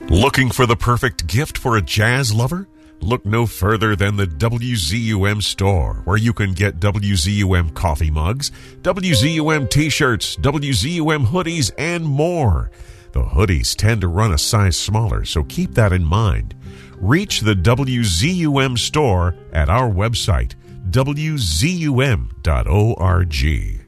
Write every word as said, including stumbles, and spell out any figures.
Looking for the perfect gift for a jazz lover? Look no further than the W Z U M store, where you can get W Z U M coffee mugs, W Z U M t-shirts, W Z U M hoodies, and more. The hoodies tend to run a size smaller, so keep that in mind. Reach the W Z U M store at our website, W Z U M dot org.